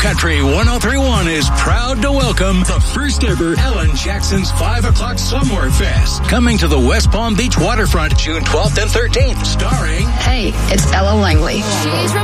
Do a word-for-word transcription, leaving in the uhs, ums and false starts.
Country one oh three point one is proud to welcome the first ever Ellen Jackson's five o'clock Summer Fest, coming to the West Palm Beach waterfront June twelfth and thirteenth, starring... Hey, it's Ella Langley.